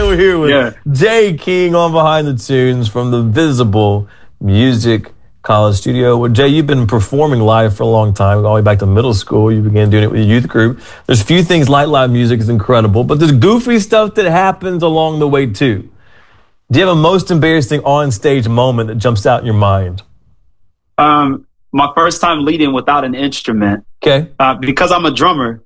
We're here with Jay King on Behind the Tunes from the Visible Music College Studio. Well, Jay, you've been performing live for a long time, all the way back to middle school. You began doing it with your youth group. There's few things like live music is incredible, but there's goofy stuff that happens along the way too. Do you have a most embarrassing on-stage moment that jumps out in your mind? My first time leading without an instrument. Okay. Because I'm a drummer,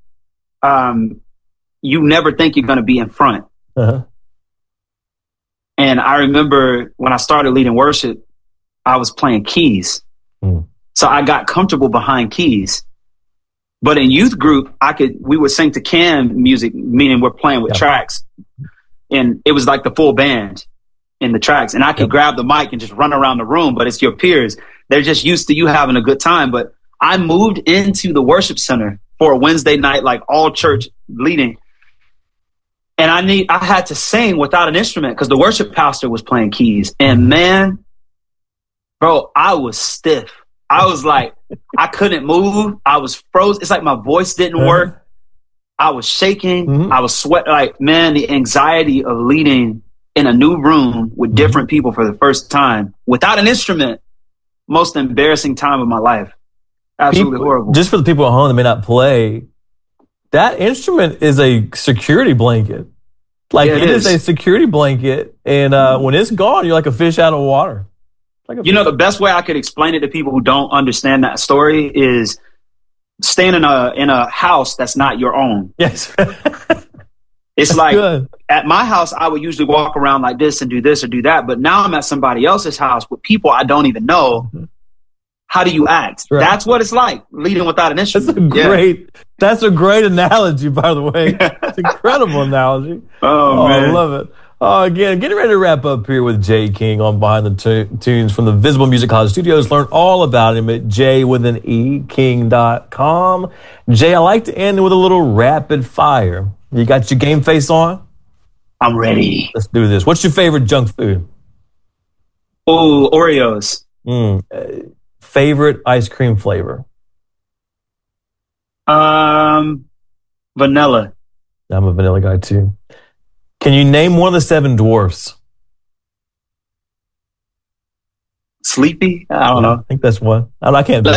you never think you're going to be in front. Uh-huh. And I remember when I started leading worship, I was playing keys. So I got comfortable behind keys. But in youth group, we would sing to can music, meaning we're playing with tracks. And it was like the full band in the tracks. And I could grab the mic and just run around the room, but it's your peers. They're just used to you having a good time. But I moved into the worship center for a Wednesday night, like all church leading. And I had to sing without an instrument because the worship pastor was playing keys. And man, bro, I was stiff. I was like, I couldn't move. I was frozen. It's like my voice didn't work. I was shaking. I was sweating. Like, man, the anxiety of leading in a new room with different people for the first time without an instrument. Most embarrassing time of my life. Absolutely horrible. Just for the people at home that may not play, that instrument is a security blanket. Like, it is a security blanket. And when it's gone, you're like a fish out of water. The best way I could explain it to people who don't understand that story is staying in a house that's not your own. Yes. It's like at my house, I would usually walk around like this and do this or do that. But now I'm at somebody else's house with people I don't even know. How do you act? Right. That's what it's like leading without an instrument. That's a great analogy, by the way. It's an incredible analogy. Oh, man. I love it. Again, getting ready to wrap up here with Jay King on Behind the Tunes from the Visible Music College Studios. Learn all about him at jay.king.com. Jay, I like to end with a little rapid fire. You got your game face on? I'm ready. Let's do this. What's your favorite junk food? Oh, Oreos. Favorite ice cream flavor? Vanilla. I'm a vanilla guy too. Can you name one of the 7 dwarfs? Sleepy? I don't know. I think that's one. I can't.